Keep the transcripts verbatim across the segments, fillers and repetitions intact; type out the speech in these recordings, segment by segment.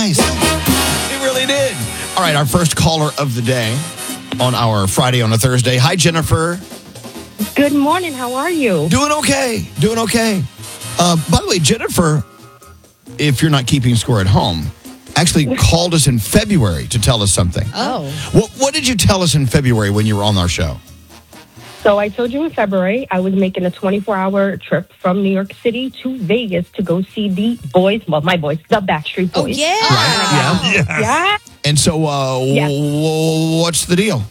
Nice. It really did. All right, our first caller of the day on our Friday on a Thursday. Hi, Jennifer. Good morning. How are you? Doing okay. Doing okay. Uh, by the way, Jennifer, if you're not keeping score at home, actually called us in February to tell us something. Oh. What, what did you tell us in February when you were on our show? So I told you in February I was making a twenty-four hour trip from New York City to Vegas to go see the boys, well, my boys, the Backstreet Boys. Oh, yeah. Right, yeah. Yes. Yeah. And so uh, Yes. w- what's the deal?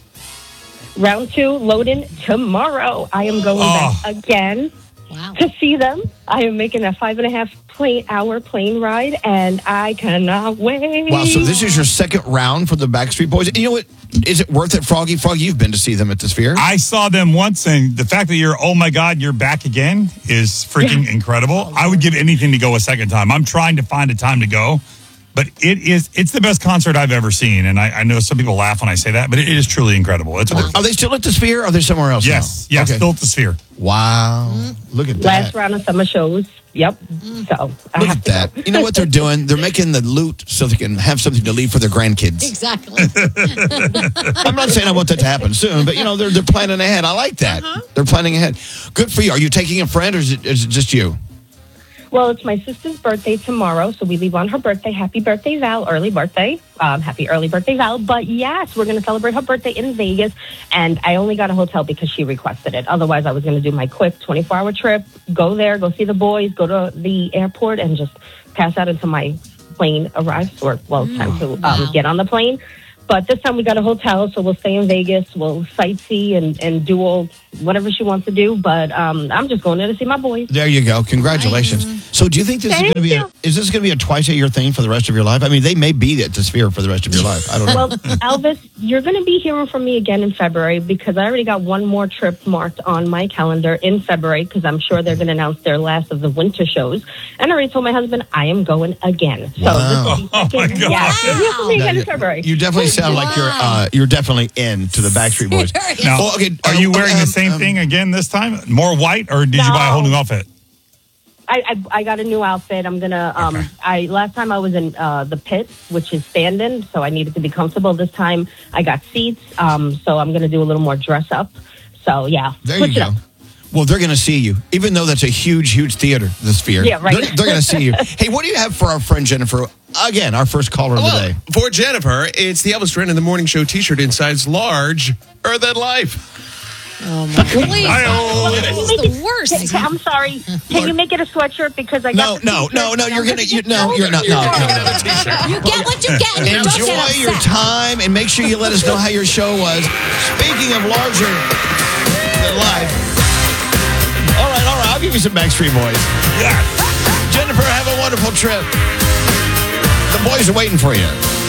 Round two, loading tomorrow. I am going Oh. back again Wow. to see them. I am making a five and a half plane hour plane ride, and I cannot wait. Wow, so this is your second round for the Backstreet Boys. And you know what? Is it worth it, Froggy? Froggy, you've been to see them at the Sphere. I saw them once, and the fact that you're, oh my God, you're back again is freaking incredible. I would give anything to go a second time. I'm trying to find a time to go, but it is, it's the best concert I've ever seen. And I, I know some people laugh when I say that, but it is truly incredible. It's worth Are it. they still at the Sphere or are they somewhere else Yes, now? yes, Okay. still at the Sphere. Wow. Look at Last that. round of summer shows. Yep. So I Look have at to that. go. You know what they're doing? They're making the loot so they can have something to leave for their grandkids. Exactly. I'm not saying I want that to happen soon, but you know, they're they're planning ahead. I like that. They're planning ahead. Good for you. Are you taking a friend or is it, is it just you? Well, it's my sister's birthday tomorrow, so we leave on her birthday. Happy birthday, Val. Early birthday. Um, happy early birthday, Val. But yes, we're going to celebrate her birthday in Vegas, and I only got a hotel because she requested it. Otherwise, I was going to do my quick twenty-four hour trip, go there, go see the boys, go to the airport, and just pass out until my plane arrives, or, well, it's time to um, Wow. get on the plane. But this time we got a hotel, so we'll stay in Vegas. We'll sightsee and, and do all whatever she wants to do. But um, I'm just going there to see my boys. There you go. Congratulations. So do you think this is Thank going to be a, you. is this going to be a twice a year thing for the rest of your life? I mean, they may be at the Sphere for the rest of your life. I don't know. Well, Elvis, you're going to be hearing from me again in February because I already got one more trip marked on my calendar in February because I'm sure they're going to announce their last of the winter shows. And I already told my husband I am going again. So Wow. this will be Oh, my second- God. Yeah, you'll hear from me Now, again you, in February. you definitely sound like you're uh, you're definitely in to the Backstreet Boys. Serious? Now, Well, okay, are uh, you wearing um, the same um, thing again this time? More white, or did you buy a whole No. new outfit? I, I I got a new outfit. I'm gonna. Um, Okay. I last time I was in uh, the pit, which is standing, so I needed to be comfortable. This time I got seats, um, so I'm gonna do a little more dress up. So yeah, There switch you it go. up. Well, they're going to see you, even though that's a huge, huge theater, the Sphere. Yeah, right. They're, they're going to see you. Hey, what do you have for our friend Jennifer? Again, our first caller of the Well, day. for Jennifer, it's the Elvis Duran in the Morning Show T-shirt in size large, or than life. Oh, my Please. I- This is the worst. Can- I'm sorry. Can you make it a sweatshirt because I No, got the no, t-shirt no, no. and You're I'm going to, you, no, you're not. You're No, gonna no, get no. another T-shirt. You get what you get, and you don't Enjoy get your upset. time and make sure you let us know how your show was. Speaking of larger than life. All right, all right. I'll give you some Backstreet Boys. Yes. Jennifer, have a wonderful trip. The boys are waiting for you.